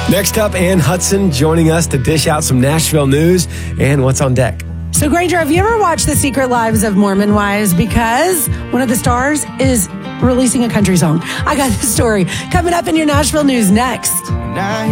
Next up, Ann Hudson joining us to dish out some Nashville news and what's on deck. So, Granger, have you ever watched The Secret Lives of Mormon Wives? Because one of the stars is releasing a country song. I got the story coming up in your Nashville news next.